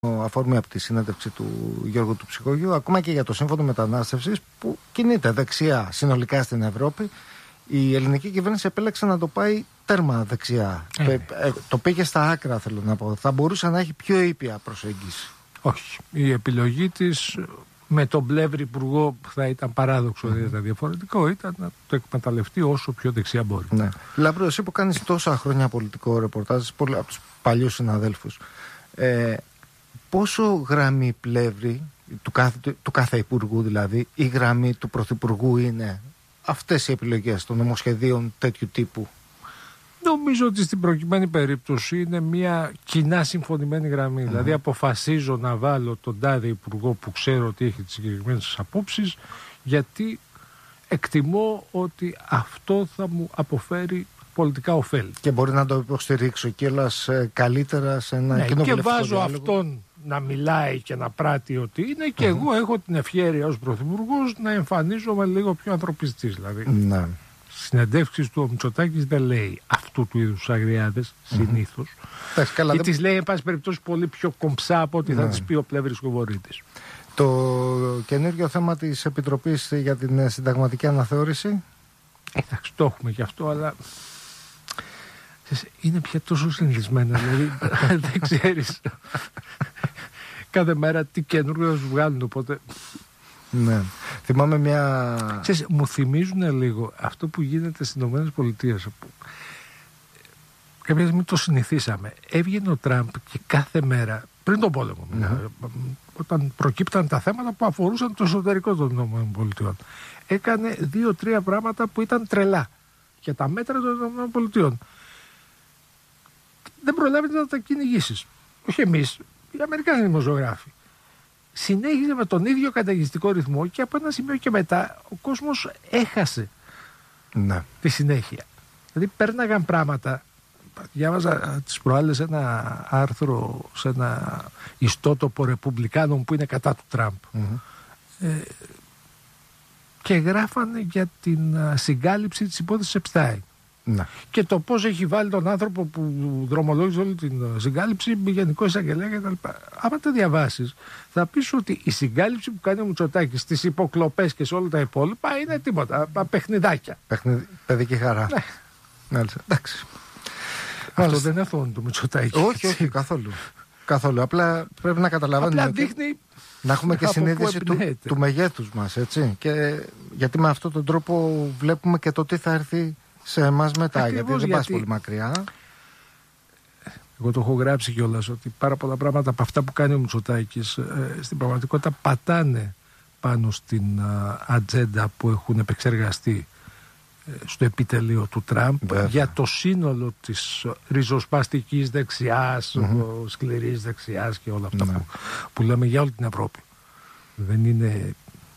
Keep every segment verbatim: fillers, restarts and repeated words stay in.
αφορμή από τη συνέντευξη του Γιώργου του Ψυχογείου, ακόμα και για το σύμφωνο μετανάστευσης που κινείται δεξιά συνολικά στην Ευρώπη. Η ελληνική κυβέρνηση επέλεξε να το πάει τέρμα δεξιά. Ε. Το, ε, το πήγε στα άκρα, θέλω να πω. Θα μπορούσε να έχει πιο ήπια προσέγγιση. Όχι. Η επιλογή της με τον Πλεύρη υπουργό θα ήταν παράδοξο, mm. δεν ήταν διαφορετικό. Ήταν να το εκμεταλλευτεί όσο πιο δεξιά μπορεί. Ναι. Λάμπρο, εσύ που κάνεις τόσα χρόνια πολιτικό ρεπορτάζ, πολλοί από τους παλιούς συναδέλφους, ε, πόσο γραμμή Πλεύρη, του κάθε, του κάθε υπουργού δηλαδή, η γραμμή του πρωθυπουργού είναι αυτές οι επιλογές των νομοσχεδίων τέτοιου τύπου? Νομίζω ότι στην προκειμένη περίπτωση είναι μια κοινά συμφωνημένη γραμμή. Mm. Δηλαδή αποφασίζω να βάλω τον τάδε υπουργό που ξέρω ότι έχει τις συγκεκριμένες απόψεις, γιατί εκτιμώ ότι αυτό θα μου αποφέρει πολιτικά ωφέλη. Και μπορεί να το υποστηρίξω κιόλας καλύτερα σε ένα ναι, κοινοβουλευτικό και βάζω διάλογο. Αυτόν να μιλάει και να πράττει ότι είναι και mm-hmm. εγώ έχω την ευχέρεια ως πρωθυπουργός να εμφανίζομαι λίγο πιο ανθρωπιστής. Δηλαδή ναι. συνεντεύξεις του ο Μητσοτάκης δεν λέει αυτού του είδους αγριάδες συνήθως mm-hmm. ή δεν... τις λέει εν πάση περιπτώσει πολύ πιο κομψά από ό,τι ναι. θα τις πει ο Πλεύρης Κουβορίτης. Το καινούργιο θέμα της Επιτροπής για την συνταγματική αναθεώρηση. Εντάξει, το έχουμε και αυτό, αλλά είναι πια τόσο συνηθισμένα, δηλαδή δεν ξέρεις κάθε μέρα τι καινούργιο σου βγάλουν, οπότε... Ναι. Θυμάμαι μια... Ξέρεις, μου θυμίζουν λίγο αυτό που γίνεται στις Ηνωμένες Πολιτείες, όπου κάποια στιγμή το συνηθίσαμε. Έβγαινε ο Τραμπ και κάθε μέρα, πριν τον πόλεμο, mm-hmm. όταν προκύπταν τα θέματα που αφορούσαν το εσωτερικό των Ηνωμένων Πολιτειών, έκανε δύο-τρία πράγματα που ήταν τρελά για τα μέτρα των Ηνωμένων Πολιτειών. Δεν προλάβετε να τα κυνηγήσεις. Όχι εμείς, οι Αμερικάνοι δημοσιογράφοι. Συνέχιζε με τον ίδιο καταιγιστικό ρυθμό και από ένα σημείο και μετά ο κόσμος έχασε ναι. τη συνέχεια. Δηλαδή πέρναγαν πράγματα. Διάβαζα τις προάλλες ένα άρθρο σε ένα ιστότοπο Ρεπουμπλικάνων που είναι κατά του Τραμπ. Mm-hmm. Ε, και γράφανε για την συγκάλυψη της υπόθεσης Epstein. Να. Και το πώς έχει βάλει τον άνθρωπο που δρομολόγησε όλη την συγκάλυψη γενικό εισαγγελέα κτλ. Άμα το διαβάσεις, θα πεις ότι η συγκάλυψη που κάνει ο Μητσοτάκης στις υποκλοπές και σε όλα τα υπόλοιπα είναι τίποτα. Παιχνιδάκια. Παιχνιδ... Παιδική χαρά. Ναι. Μάλιστα. Εντάξει. Αυτό Μάλιστα. δεν είναι αυτό το Μητσοτάκη. Όχι, όχι, καθόλου. καθόλου. Απλά πρέπει να καταλαβαίνουμε. Απλά δείχνει. Να έχουμε και συνείδηση του, του μεγέθους μας, έτσι. Και γιατί με αυτόν τον τρόπο βλέπουμε και το τι θα έρθει σε εμάς μετά. Ακριβώς, γιατί δεν γιατί... πας πολύ μακριά. Εγώ το έχω γράψει κιόλας ότι πάρα πολλά πράγματα από αυτά που κάνει ο Μητσοτάκης ε, στην πραγματικότητα πατάνε πάνω στην α, ατζέντα που έχουν επεξεργαστεί ε, στο επιτελείο του Τραμπ. Βέβαια. Για το σύνολο της ριζοσπαστικής δεξιάς, mm-hmm. σκληρής δεξιάς και όλα αυτά mm-hmm. που, που λέμε για όλη την Ευρώπη. Δεν είναι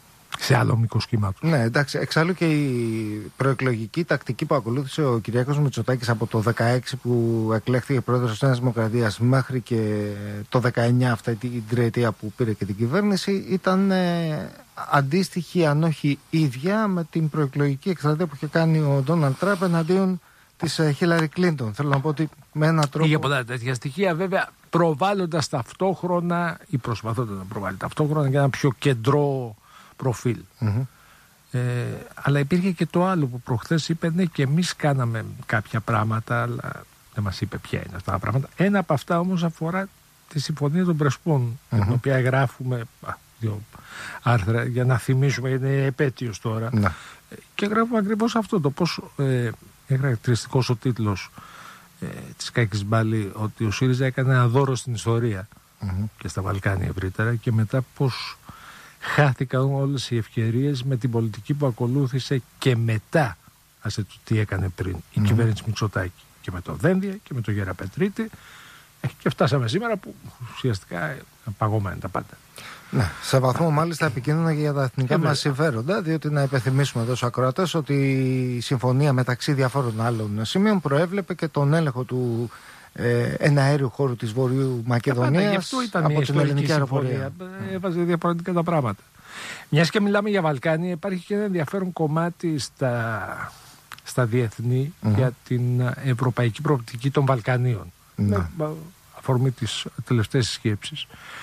σε άλλο μήκος κύματος. Ναι, εντάξει. Εξάλλου και η προεκλογική τακτική που ακολούθησε ο Κυριάκος Μητσοτάκης από το δεκαέξι που εκλέχθηκε πρόεδρος της Νέας Δημοκρατίας μέχρι και το δεκαεννιά, αυτή την τριετία που πήρε και την κυβέρνηση, ήταν ε, αντίστοιχη, αν όχι ίδια, με την προεκλογική εκστρατεία που είχε κάνει ο Ντόναλντ Τραμπ εναντίον της Χίλαρη Κλίντον. Θέλω να πω ότι με έναν τρόπο. Είχε πολλά τέτοια στοιχεία, βέβαια, προβάλλοντας ταυτόχρονα ή προσπαθώντας να προβάλλει ταυτόχρονα για ένα πιο κεντρό προφίλ. Mm-hmm. Ε, αλλά υπήρχε και το άλλο που προχθές είπε, ναι, και εμείς κάναμε κάποια πράγματα, αλλά δεν μας είπε ποια είναι αυτά τα πράγματα. Ένα από αυτά όμως αφορά τη Συμφωνία των Πρεσπών, mm-hmm. την οποία γράφουμε α, δύο άρθρα για να θυμίσουμε, είναι επέτειος τώρα. Mm-hmm. Ε, και γράφουμε ακριβώς αυτό, το πώς ε, είναι χαρακτηριστικός ο τίτλος ε, της Κάκης Μπάλη, ότι ο ΣΥΡΙΖΑ έκανε ένα δώρο στην ιστορία mm-hmm. και στα Βαλκάνια ευρύτερα, και μετά πώς χάθηκαν όλες οι ευκαιρίες με την πολιτική που ακολούθησε και μετά, άσε το τι έκανε πριν, η mm. κυβέρνηση Μητσοτάκη, και με το Δένδια και με το Γεραπετρίτη, και φτάσαμε σήμερα που ουσιαστικά παγωμένα τα πάντα. Ναι, σε βαθμό μάλιστα επικίνδυνα για τα εθνικά μας συμφέροντα, διότι να υπενθυμίσουμε εδώ στους ακροατές ότι η συμφωνία μεταξύ διαφόρων άλλων σημείων προέβλεπε και τον έλεγχο του ε, εναέριου χώρου της Βορείου Μακεδονίας από την ελληνική αεροπορία. Έβαζε διαφορετικά τα πράγματα. Μιας και μιλάμε για Βαλκάνια, υπάρχει και ένα ενδιαφέρον κομμάτι στα, στα διεθνή mm-hmm. για την ευρωπαϊκή προοπτική των Βαλκανίων. Mm-hmm. Με, αφορμή της τελευταίας σκέψης.